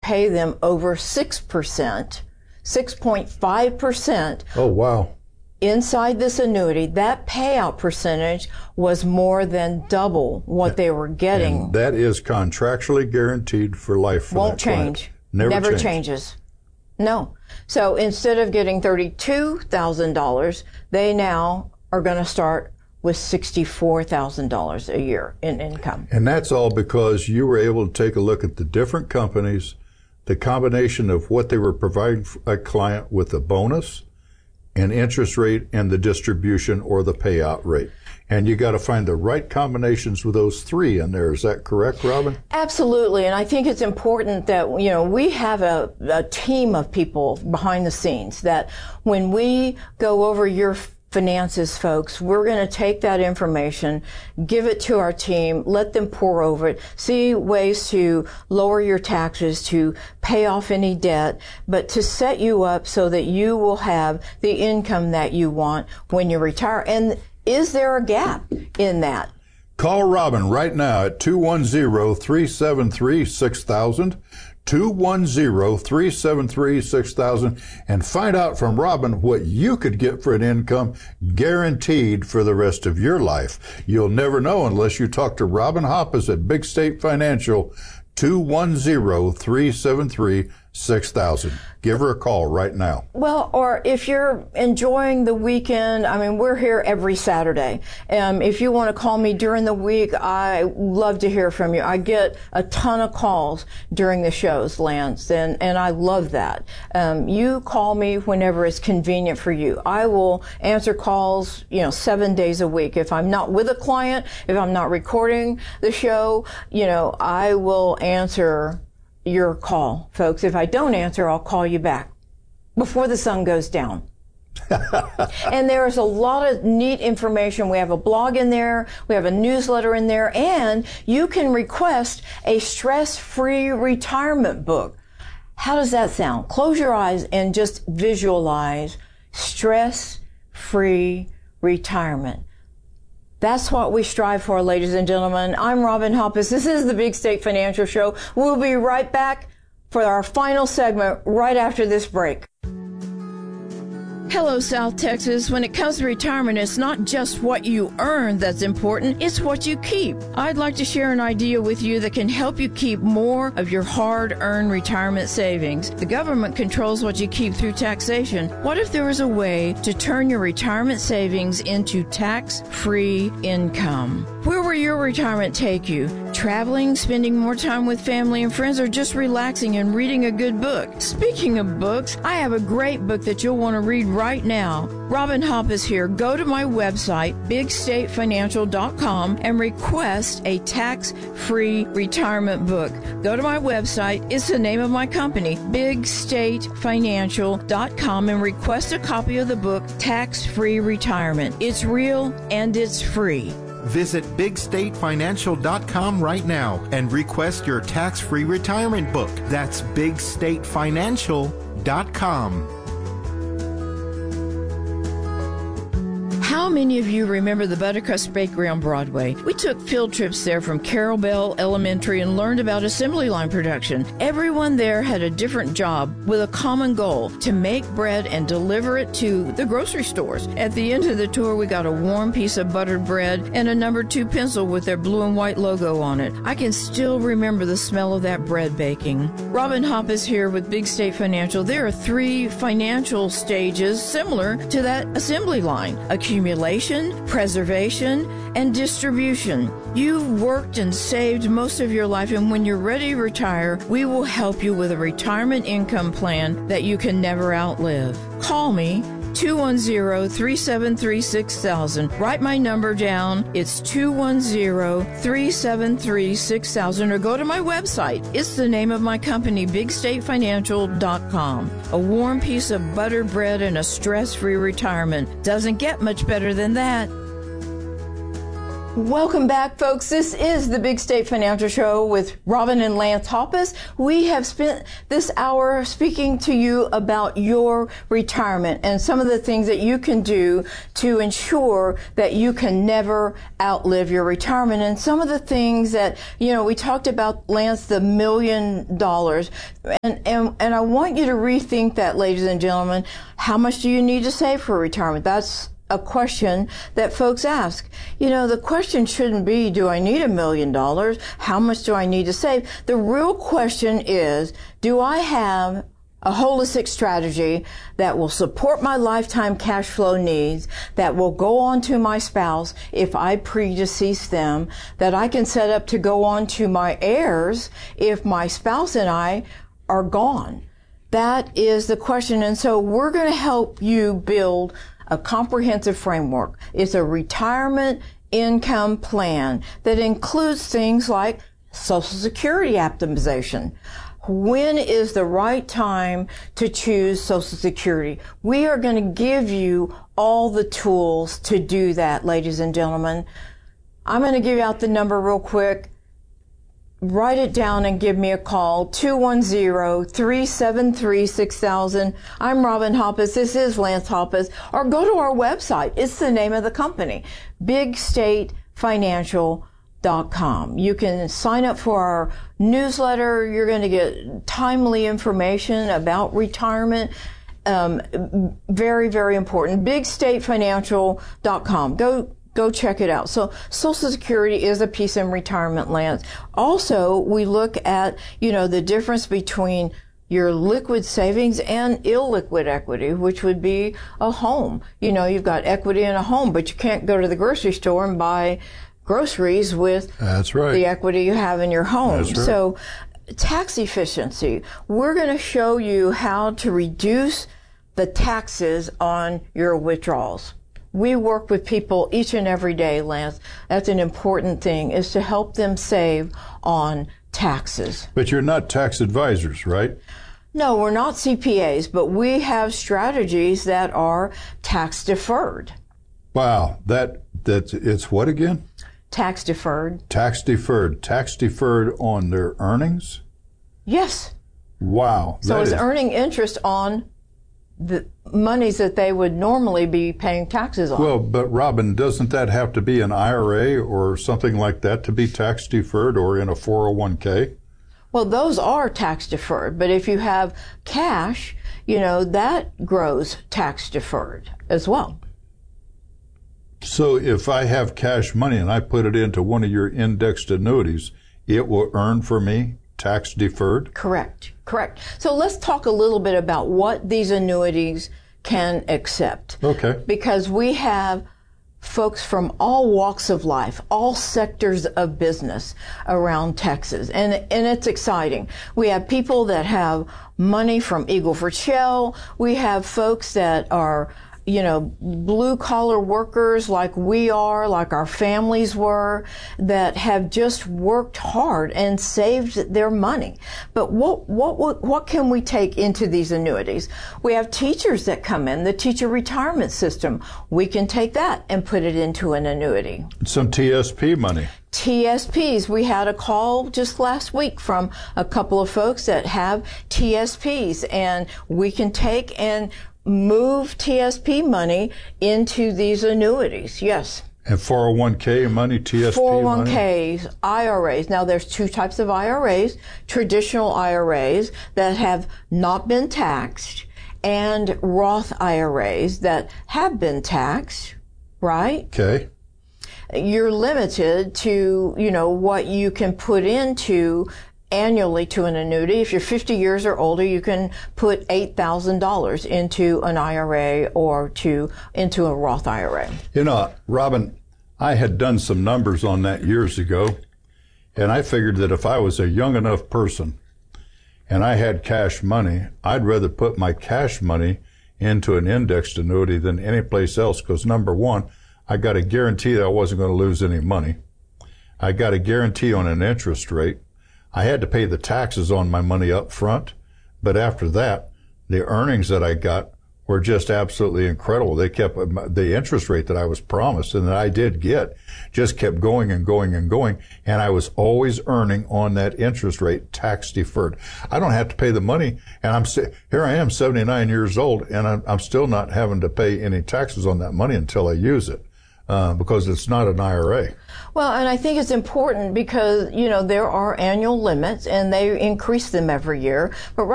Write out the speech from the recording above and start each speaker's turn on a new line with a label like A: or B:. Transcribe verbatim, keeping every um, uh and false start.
A: pay them over six percent, six point five percent.
B: Oh, wow.
A: Inside this annuity, that payout percentage was more than double what they were getting.
B: And that is contractually guaranteed for life for
A: Won't
B: that client.
A: change.
B: Never,
A: Never
B: change.
A: changes. No. So instead of getting thirty-two thousand dollars, they now are going to start with sixty-four thousand dollars a year in income.
B: And that's all because you were able to take a look at the different companies, the combination of what they were providing a client with a bonus, an interest rate, and the distribution or the payout rate. And you got to find the right combinations with those three in there. Is that correct, Robin?
A: Absolutely. And I think it's important that, you know, we have a, a team of people behind the scenes that when we go over your finances, folks, we're going to take that information, give it to our team, let them pour over it, see ways to lower your taxes, to pay off any debt, but to set you up so that you will have the income that you want when you retire. And is there a gap in that?
B: Call Robin right now at two one zero, three seven three, six thousand, two one zero, three seven three, six thousand, and find out from Robin what you could get for an income guaranteed for the rest of your life. You'll never know unless you talk to Robin Hoppus at Big State Financial, two one zero, three seven three, six thousand. Give her a call right now.
A: Well, or if you're enjoying the weekend, I mean, we're here every Saturday. Um, if you want to call me during the week, I love to hear from you. I get a ton of calls during the shows, Lance, and, and I love that. Um, you call me whenever it's convenient for you. I will answer calls, you know, seven days a week. If I'm not with a client, if I'm not recording the show, you know, I will answer your call, folks. If I don't answer, I'll call you back before the sun goes down. And there is a lot of neat information. We have a blog in there. We have a newsletter in there. And you can request a stress-free retirement book. How does that sound? Close your eyes and just visualize stress-free retirement. That's what we strive for, ladies and gentlemen. I'm Robin Hoppus. This is the Big State Financial Show. We'll be right back for our final segment right after this break. Hello, South Texas. When it comes to retirement, it's not just what you earn that's important, it's what you keep. I'd like to share an idea with you that can help you keep more of your hard-earned retirement savings. The government controls what you keep through taxation. What if there was a way to turn your retirement savings into tax-free income? Where will your retirement take you? Traveling, spending more time with family and friends, or just relaxing and reading a good book? Speaking of books, I have a great book that you'll want to read right now. Robin Hoppus here. Go to my website, big state financial dot com, and request a tax-free retirement book. Go to my website. It's the name of my company, big state financial dot com, and request a copy of the book, Tax-Free Retirement. It's real and it's free.
C: Visit big state financial dot com right now and request your tax-free retirement book. That's big state financial dot com.
A: How many of you remember the Buttercrust Bakery on Broadway? We took field trips there from Carroll Bell Elementary and learned about assembly line production. Everyone there had a different job with a common goal, to make bread and deliver it to the grocery stores. At the end of the tour, we got a warm piece of buttered bread and a number two pencil with their blue and white logo on it. I can still remember the smell of that bread baking. Robin Hoppus here with Big State Financial. There are three financial stages similar to that assembly line: accumulation, preservation, and distribution. You've worked and saved most of your life, and when you're ready to retire, we will help you with a retirement income plan that you can never outlive. Call me, two one zero, three seven three, six thousand. Write my number down. It's two one zero, three seven three, six thousand, or go to my website. It's the name of my company, big state financial dot com. A warm piece of buttered bread and a stress-free retirement. Doesn't get much better than that. Welcome back, folks. This is the Big State Financial Show with Robin and Lance Hoppus. We have spent this hour speaking to you about your retirement and some of the things that you can do to ensure that you can never outlive your retirement. And some of the things that, you know, we talked about, Lance, the million dollars. And, and, and I want you to rethink that, ladies and gentlemen. How much do you need to save for retirement? That's a question that folks ask. You know, the question shouldn't be, do I need a million dollars? How much do I need to save? The real question is, do I have a holistic strategy that will support my lifetime cash flow needs, that will go on to my spouse if I predecease them, that I can set up to go on to my heirs if my spouse and I are gone? That is the question. And so we're going to help you build a comprehensive framework. It's a retirement income plan that includes things like Social Security optimization. When is the right time to choose Social Security? We are going to give you all the tools to do that, ladies and gentlemen. I'm going to give out the number real quick. Write it down and give me a call, two one zero, three seven three, six thousand. I'm Robin Hoppus. This is Lance Hoppus. Or go to our website. It's the name of the company, big state financial dot com. You can sign up for our newsletter. You're going to get timely information about retirement. Um, very, very important. big state financial dot com. Go Go check it out. So Social Security is a piece in retirement, Lance. Also, we look at, you know, the difference between your liquid savings and illiquid equity, which would be a home. You know, you've got equity in a home, but you can't go to the grocery store and buy groceries with
B: That's right.
A: the equity you have in your home.
B: That's right.
A: So tax efficiency. We're going to show you how to reduce the taxes on your withdrawals. We work with people each and every day, Lance. That's an important thing, is to help them save on taxes.
B: But you're not tax advisors, right?
A: No, we're not C P As, but we have strategies that are tax deferred.
B: Wow, that that it's what again?
A: Tax deferred.
B: Tax deferred. Tax deferred on their earnings?
A: Yes.
B: Wow.
A: So it's
B: is...
A: earning interest on the monies that they would normally be paying taxes on.
B: Well, but Robin, doesn't that have to be an I R A or something like that to be tax deferred, or in a four oh one k?
A: Well, those are tax deferred, but if you have cash, you know, that grows tax deferred as well.
B: So if I have cash money and I put it into one of your indexed annuities, it will earn for me tax deferred?
A: Correct. Correct. So let's talk a little bit about what these annuities can accept.
B: Okay.
A: Because we have folks from all walks of life, all sectors of business around Texas. And, and it's exciting. We have people that have money from Eagle Ford Shell. We have folks that are, you know, blue collar workers like we are, like our families were, that have just worked hard and saved their money. But what, what, what, what can we take into these annuities? We have teachers that come in, the teacher retirement system. We can take that and put it into an annuity.
B: Some T S P money.
A: T S Ps. We had a call just last week from a couple of folks that have T S Ps, and we can take and move T S P money into these annuities. Yes.
B: And four oh one k money, T S P
A: four oh one k's,
B: money?
A: I R As. Now, there's two types of I R As, traditional I R As that have not been taxed, and Roth I R As that have been taxed, right?
B: Okay.
A: You're limited to, you know, what you can put into annually to an annuity. If you're fifty years or older, you can put eight thousand dollars into an I R A or to into a Roth I R A.
B: You know, Robin, I had done some numbers on that years ago, and I figured that if I was a young enough person and I had cash money, I'd rather put my cash money into an indexed annuity than any place else, because number one, I got a guarantee that I wasn't going to lose any money. I got a guarantee on an interest rate. I had to pay the taxes on my money up front, but after that, the earnings that I got were just absolutely incredible. They kept the interest rate that I was promised and that I did get just kept going and going and going. And I was always earning on that interest rate tax deferred. I don't have to pay the money. And I'm here I am seventy-nine years old and I'm, I'm still not having to pay any taxes on that money until I use it. Uh, because it's not an I R A.
A: Well, and I think it's important because, you know, there are annual limits and they increase them every year. But